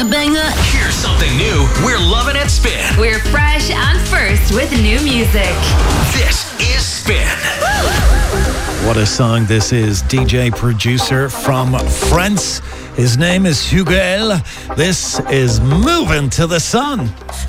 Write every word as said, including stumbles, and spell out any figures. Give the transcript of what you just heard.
Banger. Here's something new we're loving at Spin. We're fresh and first with new music. This is Spin. What a song this is. D J producer from France. His name is Huguel. This is Moving to the Sun.